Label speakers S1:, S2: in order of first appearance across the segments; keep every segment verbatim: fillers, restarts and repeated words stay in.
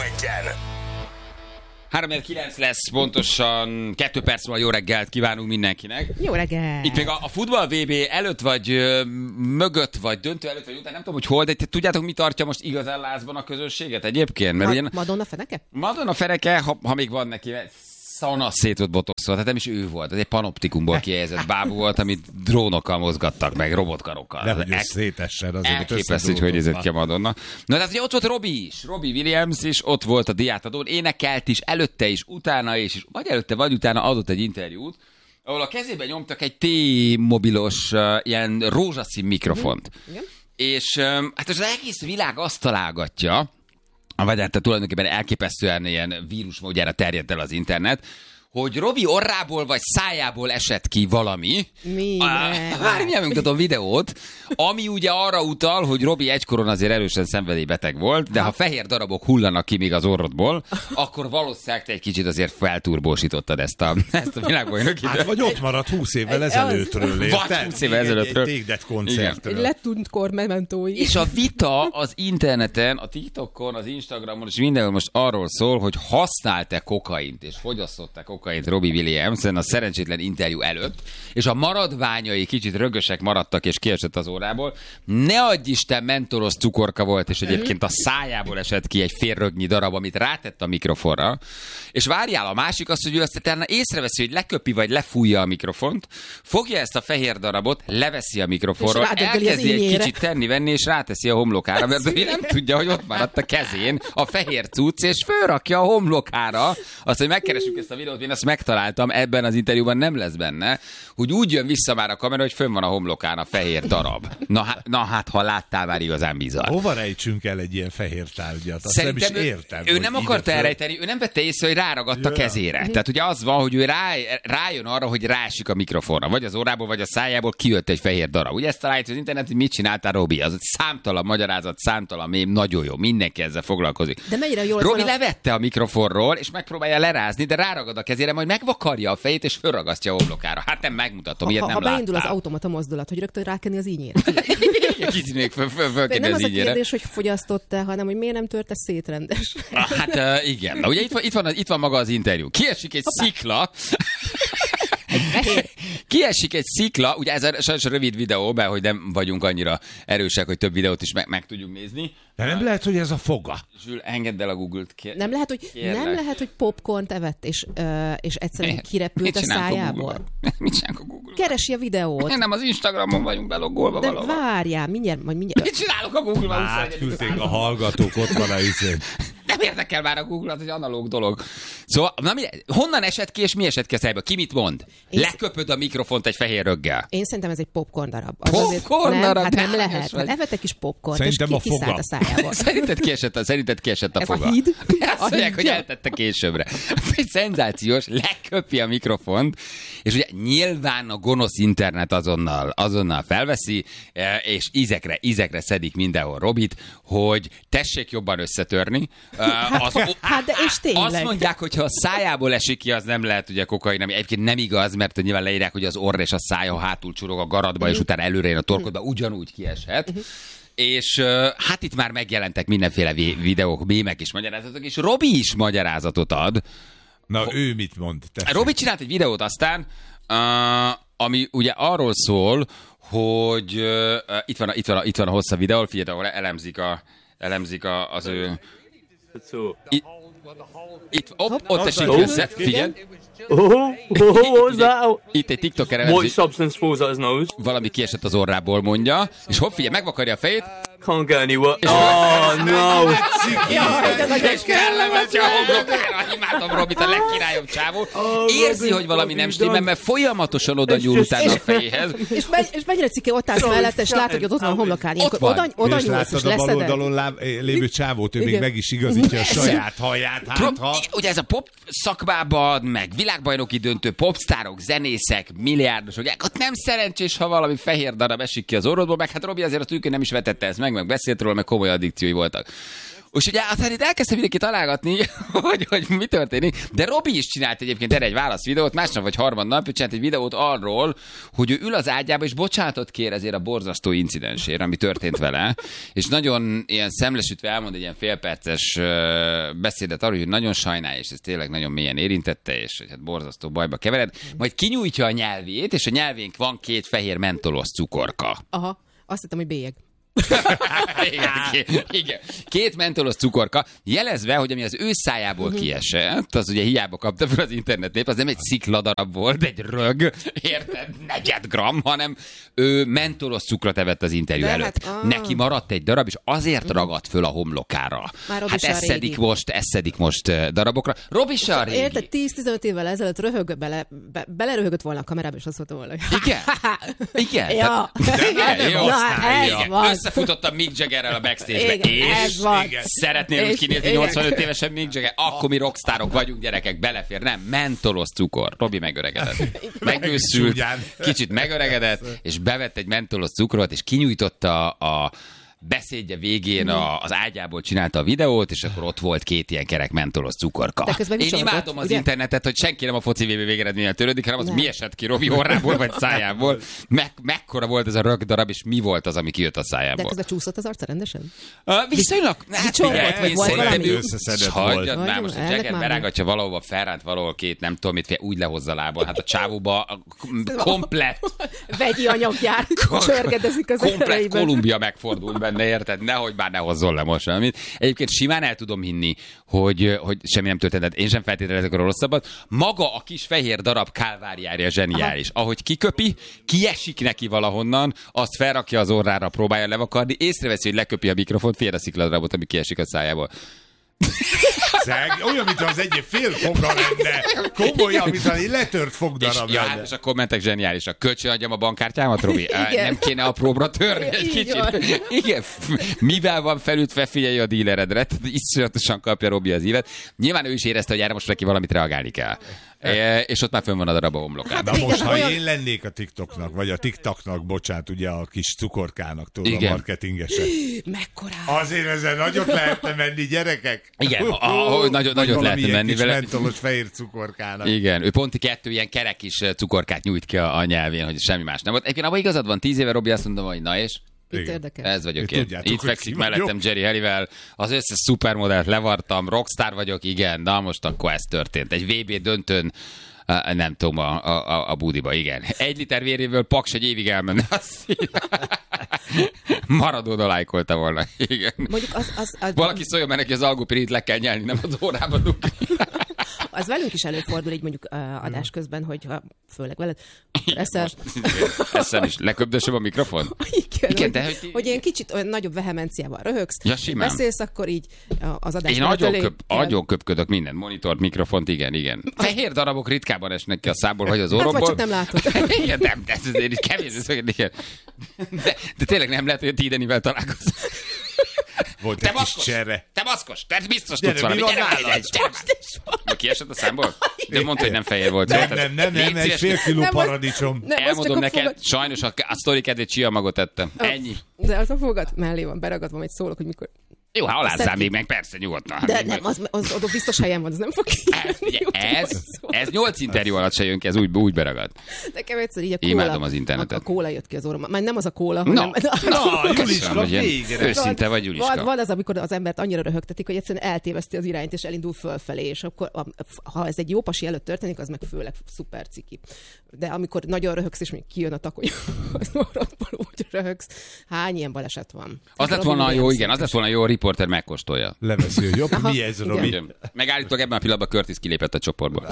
S1: egyen.
S2: három kilenc lesz, pontosan kettő perc múlva jó reggelt kívánunk mindenkinek.
S3: Jó reggelt!
S2: Itt még a, a futball vé bé előtt vagy ö, mögött, vagy döntő előtt, vagy után, nem tudom, hogy hol, de te tudjátok, mi tartja most igazán lázban a közönséget egyébként? Mert
S3: Ma-
S2: ugyan,
S3: Madonna feneke?
S2: Madonna Fereke, ha, ha még van neki, szana szét volt botoxolva, tehát nem is ő volt, ez egy panoptikumból kihelyezett bábú volt, amit drónokkal mozgattak meg, robotkarokkal.
S4: De hogy ez szétessen azért.
S2: Elképesztő, hogy hogy nézett ki a Madonna. Na, tehát ugye ott volt Robbie is, Robbie Williams is, ott volt a diátadón, énekelt is, előtte is, utána is, és vagy előtte, vagy utána adott egy interjút, ahol a kezében nyomtak egy T-mobilos uh, ilyen rózsaszín mikrofont.
S3: Igen.
S2: És um, hát az egész világ azt találgatja, vagy hát tulajdonképpen elképesztően ilyen vírusmódjára terjedt el az internet, hogy Robbie orrából vagy szájából esett ki valami.
S3: Mi?
S2: Már mindjárt megmutatom videót, ami ugye arra utal, hogy Robbie egykoron azért erősen szenvedélybeteg volt, de ha fehér darabok hullanak ki még az orrodból, akkor valószínűleg te egy kicsit azért felturbósítottad ezt a, ezt a világbajnoki.
S4: Hát vagy ott maradt húsz évvel ezelőttről.
S2: Vagy húsz évvel ezelőttről.
S4: Egy Take That koncertről.
S3: Letűnt kor mementói.
S2: És a vita az interneten, a TikTokon, az Instagramon és mindenhol most arról szól, hogy használt-e kokaint és fogyasztott-e kokaint Robbie Williamson a szerencsétlen interjú előtt, és a maradványai kicsit rögösek maradtak és kiesett az órából. Ne adj Isten, mentolos cukorka volt, és egyébként a szájából esett ki egy félrögnyi darab, amit rátett a mikrofonra. És várjál, a másik az, hogy ő azt utána észreveszi, hogy leköpi vagy lefújja a mikrofont, fogja ezt a fehér darabot, leveszi a mikrofonról, elkezdi egy kicsit tenni-venni, és ráteszi a homlokára, mert ő nem tudja, hogy ott maradt a kezén a fehér cucc, és fölrakja a homlokára. Azt, hogy megkeressük ezt a videót, én azt megtaláltam, ebben az interjúban nem lesz benne, hogy úgy jön vissza már a kamera, hogy fönn van a homlokán a fehér darab. Na, hát, na hát, ha láttál, már igazán bizarr.
S4: Hova rejtsünk el egy ilyen fehér tárgyat? Azt
S2: Szerintem
S4: nem is
S2: ő,
S4: értem.
S2: ő nem akarta elrejteni, ő nem vette észre, hogy ráragadt a
S4: Ja.
S2: kezére. Tehát ugye az van, hogy ő rá, rájön arra, hogy rásik a mikrofonra, vagy az órából, vagy a szájából kijött egy fehér darab. Ugye ezt találja az internet, hogy mit csináltál, Robbie? Az egy számtalan magyarázat, számtalan mém, nagyon jó, mindenki ezzel foglalkozik.
S3: De mennyire jól
S2: Robbie
S3: van a-
S2: levette a mikrofonról, és megpróbálja lerázni, de ráragad a kezére, majd megvakarja a fejét, és fölragasztja a homlokára. Hát nem megmutatom,
S3: Ha,
S2: ilyet
S3: ha,
S2: nem
S3: ha beindul az
S2: láttál.
S3: automata mozdulat, hogy rögtön rákenni az ínyére.
S2: Kicsit még föl, föl,
S3: De
S2: fölkenni
S3: nem
S2: az
S3: az a
S2: ígyére.
S3: kérdés, hogy fogyasztott-e, hanem hogy miért nem törte szét rendes.
S2: Hát uh, igen. Na, ugye itt van, itt, van, itt van maga az interjú. Kiesik egy Hoppá. szikla.
S3: Fehér.
S2: Kiesik egy szikla, ugye ez a sajnos a rövid videó, mert hogy nem vagyunk annyira erősek, hogy több videót is meg, meg tudjuk nézni.
S4: De nem lehet, hogy ez a foga.
S2: Zsül, engedd el a Google-t. Kér...
S3: Nem lehet, hogy, nem lehet, hogy popcornt evett, és, ö, és egyszerűen kirepült
S2: Mit
S3: a
S2: csinálunk
S3: szájából.
S2: Google-ban? Mit csinálunk a Google-ban?
S3: Keresi a videót.
S2: Nem, az Instagramon vagyunk belogolva
S3: De
S2: valahol.
S3: várjál, mindjárt, majd mindjárt.
S2: Mit csinálok a Google-ban?
S4: Átküldték a hallgatók, ott van a izén.
S2: Nem érdekel már a Google, az egy analóg dolog. Szóval, na mi, honnan esett ki, és mi esett ki a szájba? Ki mit mond?
S3: Én
S2: Leköpöd a mikrofont egy fehér röggel.
S3: Én szerintem ez egy popcorn darab. Az
S2: Popcorn
S3: azért,
S2: darab?
S3: Nem, hát nem
S2: De
S3: lehet.
S2: hányos vagy?
S3: Hát evett egy kis popcorn, és
S4: Szerintem
S3: ki,
S4: a
S3: kiszállt
S4: foga.
S3: a szájából.
S2: Szerinted kiesett a, szerinted kiesett a
S3: Ez
S2: foga?
S3: a híd?
S2: Azt
S3: A
S2: mondják, hogy
S3: hídja?
S2: eltette későbbre. Egy szenzációs, leköpi a mikrofont, és ugye nyilván a gonosz internet azonnal, azonnal felveszi, és ízekre, ízekre szedik mindenhol Robit, hogy tessék jobban összetörni. Az,
S3: Hát de és tényleg.
S2: azt mondják, hogy ha a szájából esik ki, az nem lehet ugye kokain, ami egyébként nem igaz, mert nyilván leírják, hogy az orr és a száj, ha hátul csurog a garatba, és utána előre jön a torkodba, ugyanúgy kieshet. És uh, hát itt már megjelentek mindenféle vé- videók, mémek és magyarázatok, és Robi is magyarázatot ad.
S4: Na, ő mit mond? Tessék.
S2: Robi csinált egy videót aztán, uh, ami ugye arról szól, hogy uh, itt, van a, itt, van a, itt van a hosszabb videó, figyelj, ahol elemzik, a, elemzik a, az ő... Itt, itt ott, ott esik össze, figyelj.
S5: Oh, oh, what was that?
S2: Itt egy TikToker
S5: White
S2: elemzik,
S5: substance falls out his nose.
S2: valami kiesett az orrából, mondja, és hopp, figyelj, megvakarja a fejét,
S5: Can't get anywhere. Oh no!
S2: és kellemetja a homlokára, imádom Robit, a legkirályobb csávó. Érzi, hogy valami nem stimmel, mert folyamatosan oda nyúl utána a fejéhez.
S3: És, megy, és mennyire ciki ott állsz mellett, és látod, hogy ott van a homlokán. Ilyenkor
S2: van.
S3: oda, oda
S4: És
S3: nyúlsz, és
S4: láttad a bal
S3: leszeded.
S4: oldalon láb, lévő csávót, ő még
S3: Igen.
S4: meg is igazítja a saját haját. Hát,
S2: Pro-
S4: ha...
S2: Ugye ez a pop szakmában, meg világbajnoki döntő, popstárok, zenészek, milliárdosok, ott nem szerencsés, ha valami fehér darab esik ki az orrodból, meg hát Robi azért a tűkön nem is vetette ezt meg, meg beszélt róla, meg komoly addikciói voltak. És ugye aztán itt elkezdtem mindenki találgatni, hogy, hogy mi történik, de Robi is csinált egyébként erre egy válaszvideót, másnap vagy harmadnap, csinált egy videót arról, hogy ő ül az ágyába, és bocsánatot kér ezért a borzasztó incidensért, ami történt vele, és nagyon ilyen szemlesütve elmond egy ilyen félperces beszédet arról, hogy nagyon sajnálja, és ez tényleg nagyon mélyen érintette, és hogy hát borzasztó bajba kevered, majd kinyújtja a nyelvét, és a nyelvénk van két fehér mentolos cukorka.
S3: Aha, azt hittem, hogy bélyeg.
S2: igen, két, igen. Két mentolos cukorka, jelezve, hogy ami az ő szájából uh-huh. kiesett, az ugye hiába kapta fel az internetnép, az nem egy szikladarab volt, egy rög, érted, negyed gram, hanem ő mentolos cukrot evett az interjú
S3: De
S2: előtt.
S3: Hát, ah.
S2: Neki maradt egy darab, és azért ragadt föl a homlokára.
S3: Már
S2: hát eszedik most, eszedik most darabokra. Robi se a régi.
S3: Érted, tíz-tizenöt évvel ezelőtt röhög bele, be, beleröhögött volna a kamerába, és azt mondta volna, hogy...
S2: Igen? Igen?
S3: Ja.
S2: Igen, jó.
S3: Na, hát ez van.
S2: Összefutottam Mick Jaggerrel a backstage-be,
S3: Igen, ez
S2: és
S3: van.
S2: szeretnél úgy kinézni nyolcvanöt évesen Mick Jagger? Akkor mi rockstárok vagyunk, gyerekek, belefér. Nem, mentolos cukor. Robi megöregedett. Megőszült, kicsit megöregedett, és bevett egy mentolos cukrot, és kinyújtotta a beszédje végén a, az ágyából csinálta a videót, és akkor ott volt két ilyen kerek mentolos cukorka. Én imádom az ugye? internetet, hogy senki nem a foci vé bé végeredménnyel törődik, hanem az, mi esett ki Robi orrából vagy szájából. Meg, mekkora volt ez a rög darab, és mi volt az, ami kijött a szájából.
S3: De közben csúszott az arca rendesen?
S2: Uh, viszonylag. Hát
S3: figyelj,
S2: én
S3: szerintem
S2: ő
S4: összeszedett
S2: hagyjad
S4: volt.
S2: már, most a Jagger berágatja valahova, felránt valahol két, nem tudom mit, úgy lehozza lából. Hát a csávóba komplett
S3: vegyi anyaggyár csörgedezik az
S2: komplet Kolumbia megfordul benne, érted? Nehogy bár ne hozzon le most valamit. Egyébként simán el tudom hinni, hogy, hogy semmi nem történt, én sem feltételezek a rosszabbat. Maga a kis fehér darab kálváriája zseniális. Aha. Ahogy kiköpi, kiesik neki valahonnan, azt felrakja az orrára, próbálja levakarni, észreveszi, hogy leköpi a mikrofont, fél a szikladarabot, ami kiesik a szájából.
S4: Szeg, olyan, mintha az egy fél foga lenne. Komolyan, mintha egy letört fogdarab
S2: és,
S4: lenne.
S2: Ja, és a kommentek zseniálisak. Kölcsön adjam a bankkártyámat, Robi? Nem kéne apróbra törni egy kicsit? Igen. Mivel van felütve, figyelj a díleredre. Iszonyatosan kapja Robi az ívet. Nyilván ő is érezte, hogy erre most neki valamit reagálni kell. E, és ott már fönn van a darab a homlokán.
S4: Na most, ha én lennék a TikToknak, vagy a TikToknak, bocsánat, ugye a kis cukorkának, tudod, a marketingeset.
S3: Mekkora?
S4: Azért ezzel nagyot lehetne menni, gyerekek.
S2: Igen, a, a, a, nagyot, nagyot lehetne menni
S4: kis
S2: vele.
S4: mentolos fehér cukorkának.
S2: Igen, ő pont kettő ilyen kerek is cukorkát nyújt ki a, a nyelvén, hogy semmi más nem volt. Egyébként abban igazad van, tíz éve Robi azt mondom, hogy na és?
S3: Itt érdekel.
S2: Ez vagyok én.
S4: Tudjátok,
S2: Itt fekszik mellettem Jerry Halliwell, az összes szupermodellt levartam, rockstar vagyok, igen, na most akkor ez történt. Egy vé bé döntőn Uh, nem tudom, a, a, a budiba, igen. Egy liter véréből Paks egy évig elmenne. Maradona lájkolta volna, igen.
S3: Mondjuk az, az, az,
S2: Valaki szóljon, mert neki az algopirit le kell nyelni, nem az órába dugni.
S3: Az velünk is előfordul, így mondjuk uh, adás közben, hogy ha, főleg veled, eszel...
S2: Eszem is. Leköbdösöm a mikrofon?
S3: Igen,
S2: igen,
S3: hogy,
S2: de hogy...
S3: hogy ilyen kicsit olyan nagyobb vehemenciával röhögsz,
S2: ja, simán.
S3: Beszélsz, akkor így az adás...
S2: Én nagyon, köp, nagyon köpködök minden, monitort, mikrofont, igen, igen. Fehér darabok ritkában esnek ki a szából, vagy az orromból.
S3: Hát vagy csak nem látod.
S2: Igen, nem, de ez azért is kevés, igen. De, de tényleg nem lehet, hogy a Tidenivel találkozom.
S4: Volt
S2: te
S4: egy
S2: maszkos,
S4: kis cserre.
S2: Te maszkos, te biztos
S4: Gyere,
S2: tudsz valami.
S4: mi van
S2: Gyere,
S4: nálad?
S2: gyere, gyere. Kiesett a számból? De mondta, hogy nem fehér volt.
S4: Nem, nem, nem, nem, egy fél kiló
S3: nem,
S4: paradicsom.
S3: Nem,
S2: elmondom neked,
S3: fogad...
S2: sajnos a, a sztori kedvét csiamagot tettem.
S3: Oh,
S2: ennyi.
S3: De az a fogad mellé van beragadva, majd szólok, hogy mikor...
S2: Jó, ha alázzál még meg, persze, nyugodtan.
S3: De nem, az, az, az biztos helyen van, az nem fog kijönni.
S2: Ez, ez, ez nyolc interjú alatt se jön ki, ez úgy, úgy beragad.
S3: Nekem egyszer így a kóla.
S2: Imádom az internetet.
S3: A, a kóla jött ki az orromban. Már nem az a kóla,
S2: no.
S3: hanem...
S4: Na, Juliska, végre.
S2: Őszinte vagy, Juliska.
S3: Van, van az, amikor az embert annyira röhögtetik, hogy egyszerűen eltéveszti az irányt, és elindul fölfelé, és akkor, ha ez egy jó pasi előtt történik, az meg főleg szuper ciki. De amikor nagyon röhögsz, és még kijön a takony, az maradból úgy röhögsz. Hány ilyen baleset van?
S2: Az lett volna jó, igen, az lett volna jó, a riporter megkóstolja.
S4: Leveszi, hogy jobb, mi ez, Robi?
S2: Megállítok, ebben a pillanatban Curtis kilépett a csoportból.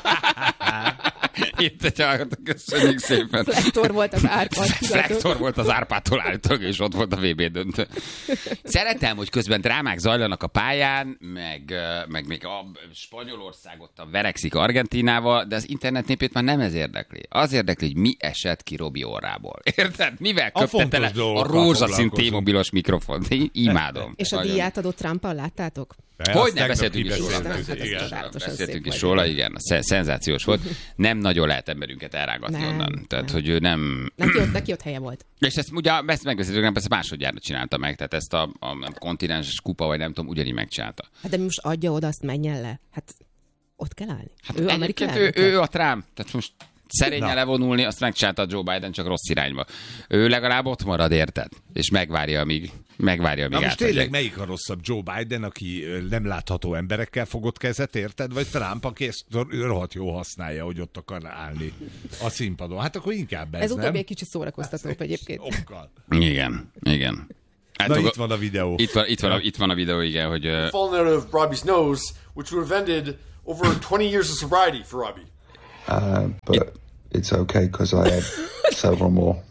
S2: Itt egy hallgatok, köszönjük szépen.
S3: Flektor volt az Árpád.
S2: Flektor volt az Árpádtól állítólag, és ott volt a vé bé döntő. Szeretem, hogy közben drámák zajlanak a pályán, meg, meg még a Spanyolország ott a verekszik Argentínával, de az internet népét már nem ez érdekli. Az érdekli, hogy mi esett ki Robi orrából. Érted? Mivel köpte tele a rózsaszín T-mobilos mikrofont? Én imádom.
S3: És a díját adott Trump-al láttátok?
S2: Hogy nem beszéltünk is róla. Beszéltünk is róla, igen. Szenzációs volt. Nem nagyon lehet emberünket elrágatni nem, onnan. Tehát, nem. hogy ő nem...
S3: Neki ott, neki ott helye volt.
S2: És ezt ugye, ezt megbeszéltük, nem, ezt másodjára csinálta meg. Tehát ezt a, a kontinenses kupa, vagy nem tudom, ugyanígy megcsinálta.
S3: Hát de most adja oda, azt menjen le. Hát ott kell állni.
S2: Hát ő Amerikai ő, ő a Trump. Tehát most szerényen levonulni, azt megcsinálta Joe Biden, csak rossz irányba. Ő legalább ott marad, érted? És megvárja, amíg megvárja, amíg
S4: Na most
S2: átadják.
S4: tényleg melyik a rosszabb? Joe Biden, aki nem látható emberekkel fogott kezet, érted? Vagy Trump, aki ezt rohadt jó használja, hogy ott akar állni a színpadon. Hát akkor inkább ez,
S3: Ez
S4: nem?
S3: utóbbi egy kicsit szórakoztatóbb egyébként.
S4: Okkal.
S2: Igen, igen. Hát
S4: Na
S2: a,
S4: itt van a videó.
S2: Itt van, itt van, a, itt van a videó, igen, hogy... Uh...
S1: fallen out of Robbie's nose, which would have ended over twenty years of sobriety for Robbie.
S6: Uh, but it's okay because I had several more.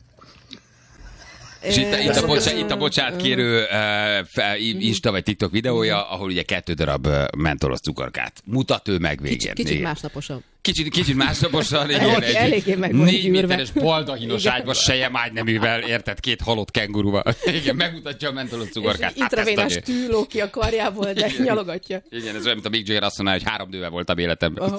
S2: És itt, itt, a bocsá, itt a bocsánat kérő uh, Insta vagy TikTok videója, ahol ugye kettő darab uh, mentolos cukorkát mutat ő meg végén.
S3: Kicsit, kicsit másnaposan.
S2: Kicsit, kicsit másnaposan, igen. Egy
S3: eléggé meg volt
S2: négy
S3: gyűrve.
S2: méteres baldahinos ágyba sejem ágyneművel, érted, két halott kenguruval. Igen, megmutatja a mentolos cukorkát.
S3: És intravénás
S2: hát
S3: tű ló ki a karjából, de
S2: igen,
S3: nyalogatja.
S2: Igen, ez olyan, mint a Mick Jagger azt mondaná, hogy három nővel voltam életemben.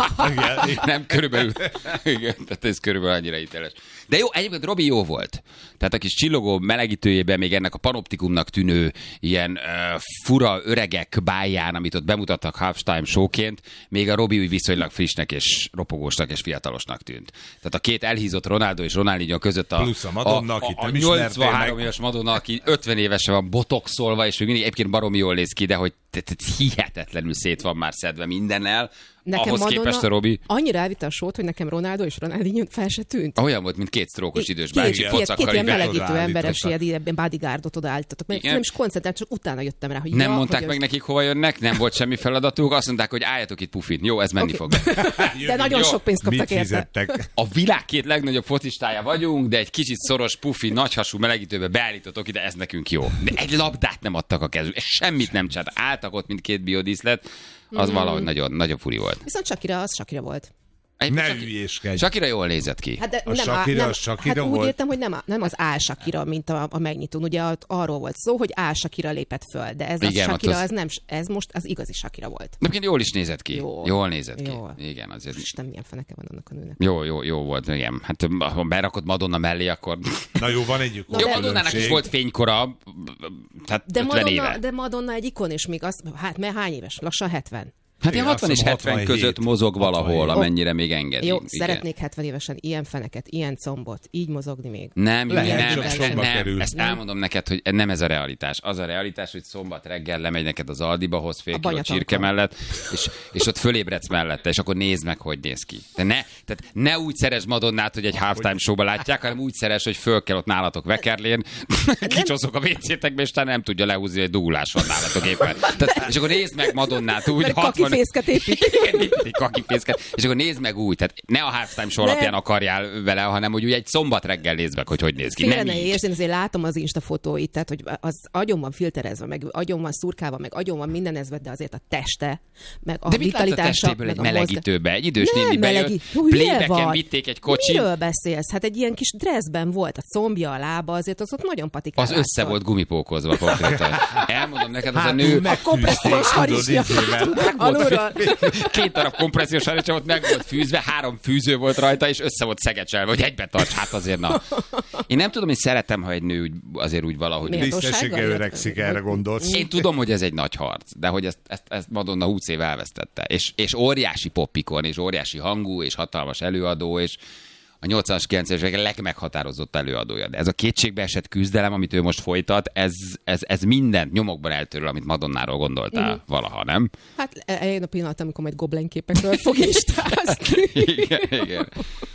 S2: Nem, körülbelül. Igen, tehát ez körülbelül annyira hiteles. De jó, egyébként Robi jó volt. Tehát a kis csillogó melegítőjében még ennek a panoptikumnak tűnő ilyen uh, fura öregek báján, amit ott bemutattak halftime showként, még a Robi úgy viszonylag frissnek és ropogósnak és fiatalosnak tűnt. Tehát a két elhízott Ronaldo és Ronaldinho között a,
S4: plusz a Madonna,
S2: a,
S4: akit
S2: a, a
S4: nem
S2: nyolcvanhárom éves Madonna, aki ötven évesen van botoxolva, és még mindig egyébként baromi jól néz ki, de hogy hihetetlenül szét van már szedve mindennel.
S3: Nekem
S2: ahhoz
S3: Madonna
S2: képest a Robi
S3: annyira elvitte a sót, hogy nekem Ronaldo és Ronaldinho fel se tűnt.
S2: olyan volt, mint két sztrókos idős
S3: Két,
S2: bácsi
S3: két,
S2: pocakkal.
S3: két ilyen melegítő
S4: odaállítottak.
S3: emberes, ilyen bodyguardot odaállítottak. Mert
S2: Igen.
S3: nem is koncentrált, csak utána jöttem rá, hogy
S2: Nem
S3: ja,
S2: mondták
S3: hogy
S2: meg
S3: az...
S2: nekik, hova jönnek, nem volt semmi feladatuk, azt mondták, hogy álljatok itt pufin. Jó, ez menni
S3: Okay.
S2: fog.
S3: De nagyon
S2: Jó.
S3: sok pénzt kaptak
S4: Mit
S3: érte.
S4: fizettek?
S2: A világ két legnagyobb focistája vagyunk, de egy kicsit szoros, pufi, nagyhasú melegítőbe beállítottok ide, ez nekünk jó. De egy labdát nem adtak a kezük, és semmit nem csinált. Álltak ott, mint két biodíszlet, az mm. valahogy nagyon, nagyon furi volt.
S3: Viszont Shakira, az Shakira volt.
S4: Ne
S2: Shakira-
S4: hülyéskedj.
S2: Shakira jól nézett ki.
S3: Hát de
S4: A
S3: nem,
S4: Shakira,
S3: nem,
S4: a Shakira
S3: hát úgy
S4: volt?
S3: értem, hogy nem, nem az Al Shakira, mint a, a megnyitón. Ugye ott arról volt szó, hogy Al Shakira lépett föl, de ez
S2: Igen,
S3: a
S2: ott
S3: Shakira,
S2: az-
S3: az... nem, ez most az igazi Shakira volt.
S2: De egyébként jól is nézett ki.
S3: Jól.
S2: Jól nézett ki.
S3: Jól.
S2: Igen, azért.
S3: Isten, milyen feneke van annak a nőnek.
S2: Jó, jó, jó volt, igen. Hát ha berakod Madonna mellé, akkor...
S4: Na jó, van egy
S3: Na
S2: Jó,
S3: de-
S2: Madonnának is volt fénykora, tehát
S3: De
S2: ötven
S3: Madonna,
S2: éve.
S3: de Madonna egy ikon, és még az, hát mert hány éves? Lassan hetven.
S2: Hát ilyen
S4: Igen,
S2: hatvan és
S4: azt hiszem
S2: hetven
S4: hatvanhét.
S2: között mozog valahol,
S4: hatvanhét.
S2: amennyire még engedi.
S3: Jó,
S2: Igen.
S3: szeretnék hetven évesen ilyen feneket, ilyen combot, így mozogni még.
S2: Nem, Júli,
S4: Lehet,
S2: nem,
S4: csak
S2: ezt,
S4: sokba
S2: nem,
S4: kerül.
S2: ezt elmondom neked, hogy nem ez a realitás. Az a realitás, hogy szombat reggel lemegy neked az Aldiba, hoz fél
S3: A
S2: kiló
S3: banyatanka.
S2: csirke mellett, és, és ott fölébredsz mellette, és akkor nézd meg, hogy néz ki. De ne, tehát ne úgy szeres Madonnát, hogy egy halftime showba látják, hanem úgy szeres, hogy föl kell ott nálatok vekerlén, kicsoszok a vécétekbe, és te nem tudja lehúzni, hogy dugulás van nálatok éppen. Tehát, és akkor nézd meg Madonnát úgy,
S3: Mert kakifészket épít.
S2: Igen, épít egy kakifészket, és akkor nézd meg úgy, tehát ne a halftime show
S3: Nem.
S2: alapján akarjál vele, hanem hogy úgy egy szombat reggel nézd meg, hogy hogy néz ki.
S3: Félre
S2: Nem
S3: ne
S2: így.
S3: értsd, én azért látom az Insta fotóit, tehát hogy az agyon van filterezve, meg agyon van szurkálva, meg agyon van mindenezve, de azért a teste, meg a
S2: De mit lát a
S3: vitalitása,
S2: testéből egy
S3: meg a mozgás-
S2: melegítőbe? Egy idős
S3: Nem
S2: néni bejött,
S3: melegít. Hú, hülye
S2: playbacken
S3: vagy.
S2: vitték egy kocsin,
S3: Miről beszélsz? Hát egy ilyen kis dresszben volt, a combja, a lába, azért az ott nagyon patikál.
S2: az össze volt gumipókozva konkrétan. Elmondom neked, az a
S4: Hátul
S2: nő
S4: meg-
S3: A kompressziós harisnya. Alulról.
S2: két darab kompressziós harisnya ott meg volt fűzve, három fűző volt rajta, és össze volt szegecselve, hogy egybe tarts, hát azért na. Én nem tudom, hogy szeretem, ha egy nő úgy, azért úgy valahogy...
S3: Miért?
S4: Tisztességgel öregszik, erre gondolsz.
S2: Én tudom, hogy ez egy nagy harc, de hogy ezt, ezt, ezt Madonna húsz éve elvesztette. És, és óriási popikon, és óriási hangú, és hatalmas előadó, és a nyolcvanas, kilencvenes évek legmeghatározott előadója. De ez a kétségbeesett küzdelem, amit ő most folytat, ez, ez, ez mindent nyomokban eltöröl, amit Madonnáról gondoltál
S3: Mhm.
S2: uh-huh. valaha, nem?
S3: Hát eljön a pillanat, amikor majd Goblen képekről fog istázni.
S2: Igen, igen.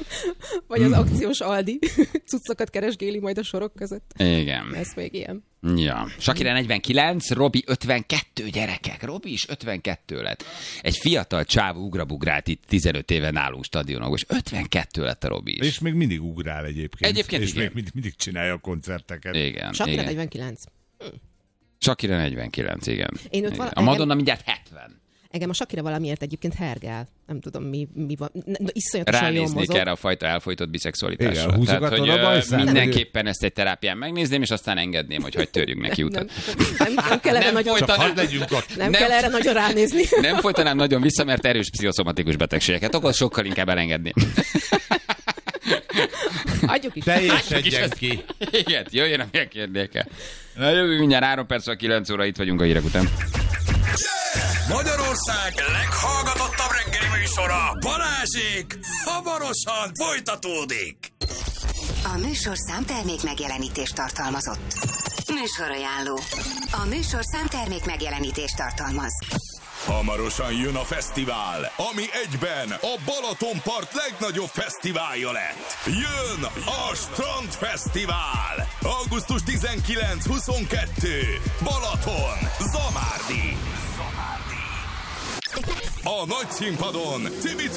S3: Vagy az akciós Aldi cuccokat keresgéli majd a sorok között.
S2: Igen.
S3: Ez még ilyen.
S2: Ja. Shakira negyvenkilenc, Robi ötvenkettő, gyerekek. Robi is ötvenkettő lett. Egy fiatal csávó ugrabugrált itt tizenöt éve nálunk stadionok, és ötvenkettő lett a Robi is.
S4: És még mindig ugrál egyébként.
S2: Egyébként
S4: és
S2: igen.
S4: még mindig, mindig csinálja a koncerteket.
S2: Igen.
S3: Shakira
S2: igen.
S3: negyvenkilenc.
S2: Shakira negyvenkilenc, igen.
S3: Én őt
S2: igen.
S3: vala-
S2: A Madonna mindjárt hetven.
S3: Engem a Shakira valamiért egyébként hergel. Nem tudom, mi, mi van. Na, iszonyatosan jól
S2: Ránéznék
S3: mozog.
S2: erre a fajta elfolytott biszexualitásra.
S4: Igen,
S2: Tehát,
S4: húzogatod
S2: hogy
S4: a
S2: ö,
S4: bajszát?
S2: mindenképpen ezt egy terápián megnézném, és aztán engedném, hogy hagyd törjünk neki utat.
S3: Nem, nem, nem kell erre
S2: Nem
S3: nagyon,
S2: folytatnám.
S4: Hadd legyünk ott.
S3: nem
S2: nem-
S3: kell erre nagyon ránézni.
S2: Nem folytanám nagyon vissza, mert erős pszichoszomatikus betegségeket okoz, sokkal inkább elengedném.
S3: Adjuk is.
S4: Teljesedjen ki.
S2: Igen, jöjjön, ami a kérdéke. Na, jövünk mindjárt három perc, kilenc óra, itt vagyunk a hírek után.
S7: Magyarország leghallgatottabb reggeli műsora, Balázsék, hamarosan folytatódik.
S8: A műsor számtermék megjelenítést tartalmazott. Műsorajánló. A műsor számtermék megjelenítést tartalmaz.
S7: Hamarosan jön a fesztivál, ami egyben a Balatonpart legnagyobb fesztiválja lett. Jön a Strandfesztivál! augusztus tizenkilenc-huszonkettő Balaton, Zamárdi. A nagy színpadon Tibi